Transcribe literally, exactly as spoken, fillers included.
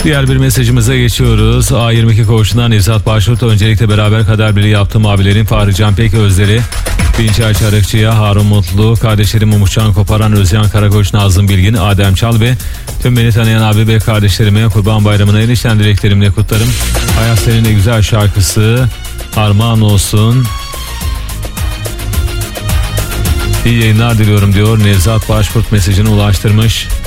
Diğer bir mesajımıza geçiyoruz. A yirmi iki Koğuşu'ndan Nevzat Başvurt. Öncelikle beraber kader birliği yaptığım abilerin Fahri Can Pek Özleri, Binçay Çarıkçı'ya, Harun Mutlu, kardeşlerim Umutcan Koparan, Özcan Karakoç, Nazım Bilgin, Adem Çal ve tüm beni tanıyan abi ve kardeşlerime Kurban Bayramı'na enişten dileklerimle kutlarım. Hayat Seninle güzel şarkısı armağan olsun. İyi yayınlar diliyorum diyor. Nevzat Başvurt mesajını ulaştırmış.